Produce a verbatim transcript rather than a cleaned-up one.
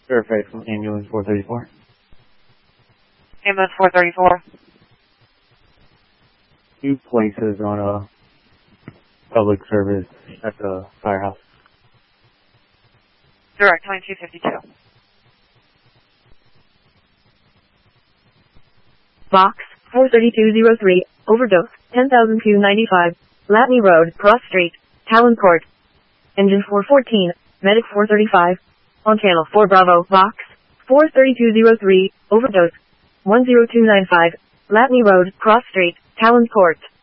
Verified from ambulance four thirty-four. Ambulance four thirty-four. Two places on a public service at the firehouse. Direct twenty-two fifty-two. Box four thirty-two oh three, overdose, ten thousand two ninety-five, Latney Road, Cross Street, Talon Court. Engine four fourteen, Medic four thirty-five. On channel four Bravo, Box four thirty-two oh three, overdose, one zero two nine five, Latney Road, Cross Street, Talon Court.